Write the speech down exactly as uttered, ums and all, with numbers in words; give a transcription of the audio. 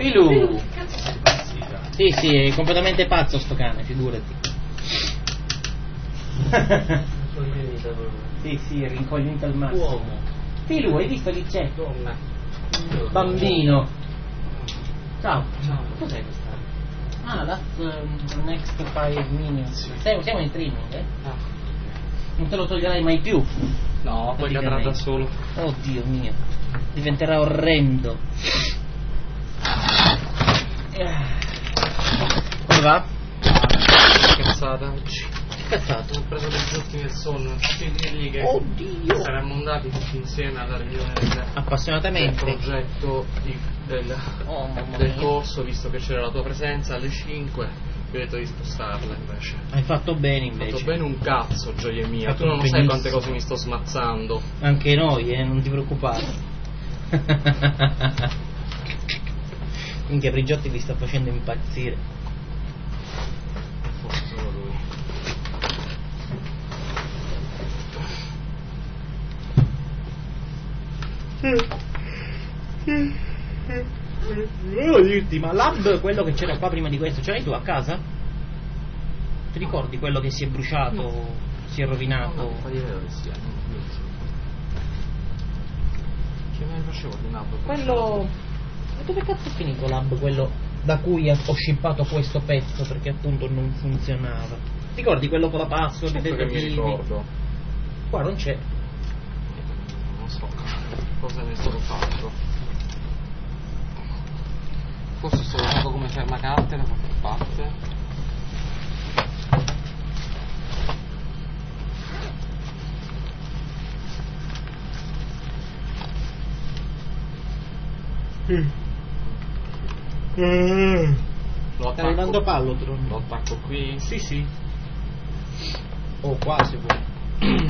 Filù! Sì, sì, è completamente pazzo sto cane, figurati. Sì, sì, è rincoglionito al massimo. Uomo. Filù, hai visto chi c'è? Donna. Bambino. Ciao. Ciao. Cos'è questa? Ah, that's um, next five minutes. Siamo, siamo in streaming, eh? Ah. Non te lo toglierai mai più. No, poi cadrà da solo. Oh Dio mio, diventerà orrendo. Come va? Che cazzata oggi. Che cazzato? Ho preso dei giorni nel sonno, tutti lì che Oddio! saremmo andati tutti insieme alla riunione del, del Appassionatamente. progetto di, del, Oh mamma del mia. corso, visto che c'era la tua presenza alle cinque. Vi ho detto di spostarla invece. Hai fatto bene Ho invece. fatto bene un cazzo, gioia mia. Fatto Tu non benissimo. sai quante cose mi sto smazzando. Anche noi, eh, non ti preoccupare. Minchia, Brigiotti vi sta facendo impazzire. Forse solo lui. Volevo dirti, ma l'hub, quello che c'era qua prima di questo, ce l'hai tu a casa? Ti ricordi quello che si è bruciato, No. si è rovinato? No, fa di vero che sia. Che mai facevo di Napoli? Quello... Ma dove cazzo è finito l'hub, quello da cui ho shippato questo pezzo, perché appunto non funzionava? Ti ricordi quello con la password, i Certo che mi tentativi? ricordo. Qua non c'è. Non so cosa ne è stato fatto. Forse è stato usato come fermacarte da qualche parte. Lo Sta arrivando attacco, Pallotron. lo attacco qui. Sì, sì. Oh, quasi poi.